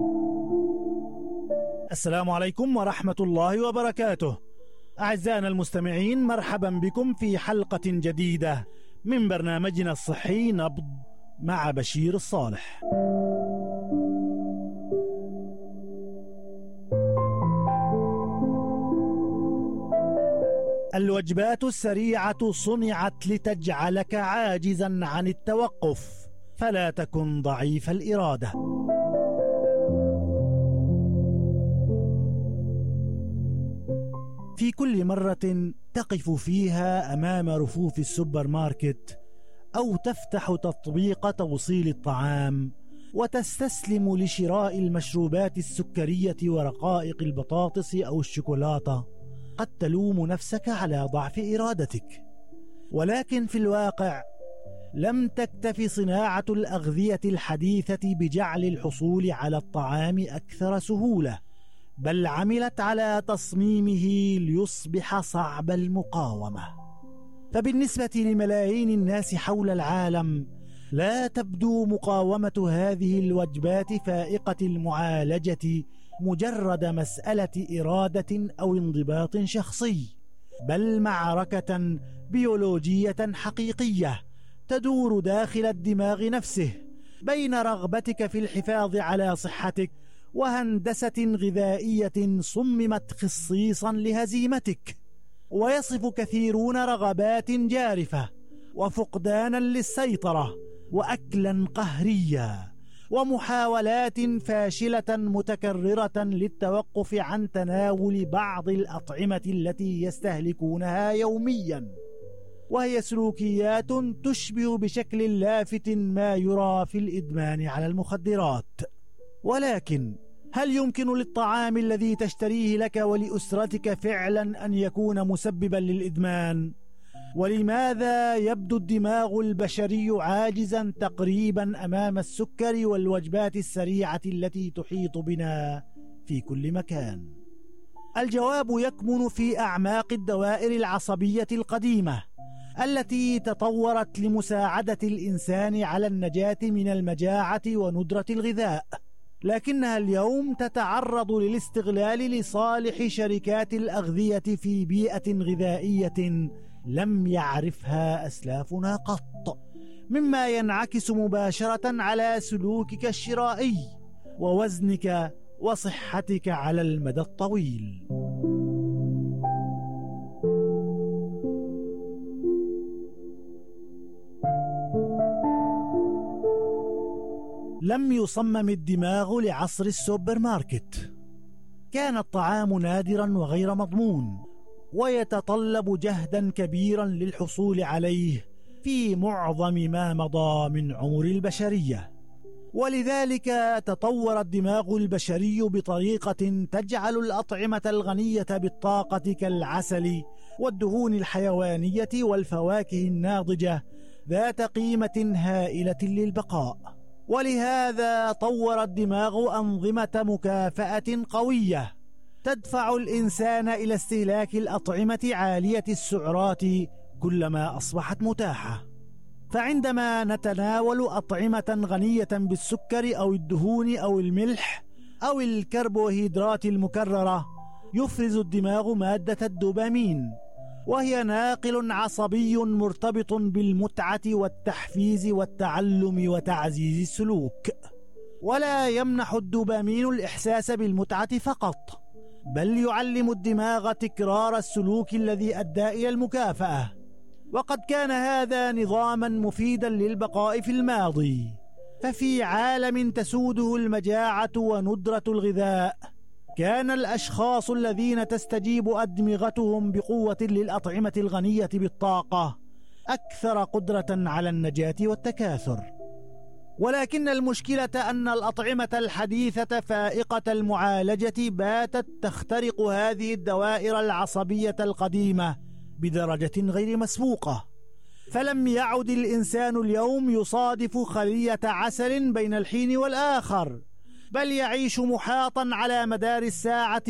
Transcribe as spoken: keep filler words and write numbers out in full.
السلام عليكم ورحمة الله وبركاته. أعزائنا المستمعين، مرحبا بكم في حلقة جديدة من برنامجنا الصحي نبض مع بشير الصالح. الوجبات السريعة صنعت لتجعلك عاجزا عن التوقف، فلا تكن ضعيف الإرادة. في كل مرة تقف فيها أمام رفوف السوبر ماركت أو تفتح تطبيق توصيل الطعام وتستسلم لشراء المشروبات السكرية ورقائق البطاطس أو الشوكولاتة، قد تلوم نفسك على ضعف إرادتك. ولكن في الواقع لم تكتف صناعة الأغذية الحديثة بجعل الحصول على الطعام أكثر سهولة، بل عملت على تصميمه ليصبح صعب المقاومة. فبالنسبة لملايين الناس حول العالم لا تبدو مقاومة هذه الوجبات فائقة المعالجة مجرد مسألة إرادة أو انضباط شخصي، بل معركة بيولوجية حقيقية تدور داخل الدماغ نفسه بين رغبتك في الحفاظ على صحتك وهندسة غذائية صممت خصيصا لهزيمتك. ويصف كثيرون رغبات جارفة وفقدانا للسيطرة وأكلا قهريا ومحاولات فاشلة متكررة للتوقف عن تناول بعض الأطعمة التي يستهلكونها يوميا، وهي سلوكيات تشبه بشكل لافت ما يرى في الإدمان على المخدرات. ولكن هل يمكن للطعام الذي تشتريه لك ولأسرتك فعلا أن يكون مسببا للإدمان؟ ولماذا يبدو الدماغ البشري عاجزا تقريبا أمام السكر والوجبات السريعة التي تحيط بنا في كل مكان؟ الجواب يكمن في أعماق الدوائر العصبية القديمة التي تطورت لمساعدة الإنسان على النجاة من المجاعة وندرة الغذاء، لكنها اليوم تتعرض للاستغلال لصالح شركات الأغذية في بيئة غذائية لم يعرفها أسلافنا قط، مما ينعكس مباشرة على سلوكك الشرائي ووزنك وصحتك على المدى الطويل. لم يصمم الدماغ لعصر السوبر ماركت. كان الطعام نادرا وغير مضمون ويتطلب جهدا كبيرا للحصول عليه في معظم ما مضى من عمر البشرية، ولذلك تطور الدماغ البشري بطريقة تجعل الأطعمة الغنية بالطاقة كالعسل والدهون الحيوانية والفواكه الناضجة ذات قيمة هائلة للبقاء. ولهذا طور الدماغ أنظمة مكافأة قوية تدفع الإنسان إلى استهلاك الأطعمة عالية السعرات كلما أصبحت متاحة. فعندما نتناول أطعمة غنية بالسكر أو الدهون أو الملح أو الكربوهيدرات المكررة، يفرز الدماغ مادة الدوبامين، وهي ناقل عصبي مرتبط بالمتعة والتحفيز والتعلم وتعزيز السلوك. ولا يمنح الدوبامين الإحساس بالمتعة فقط، بل يعلم الدماغ تكرار السلوك الذي أدى إلى المكافأة. وقد كان هذا نظاما مفيدا للبقاء في الماضي، ففي عالم تسوده المجاعة وندرة الغذاء كان الأشخاص الذين تستجيب أدمغتهم بقوة للأطعمة الغنية بالطاقة أكثر قدرة على النجاة والتكاثر. ولكن المشكلة أن الأطعمة الحديثة فائقة المعالجة باتت تخترق هذه الدوائر العصبية القديمة بدرجة غير مسبوقة. فلم يعد الإنسان اليوم يصادف خلية عسل بين الحين والآخر، بل يعيش محاطا على مدار الساعة